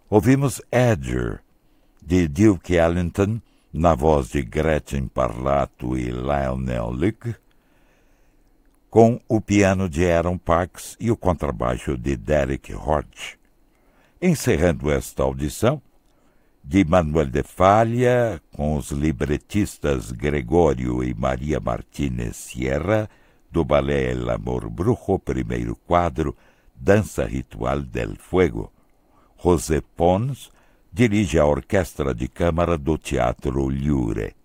Ouvimos Edgar, de Duke Ellington, na voz de Gretchen Parlato e Lionel Luke, com o piano de Aaron Parks e o contrabaixo de Derek Hodge. Encerrando esta audição, de Manuel de Falla, com os libretistas Gregório e Maria Martínez Sierra, do balé El Amor Brujo, primeiro quadro, Dança Ritual del Fuego. José Pons dirige a orquestra de câmara do Teatro Lliure.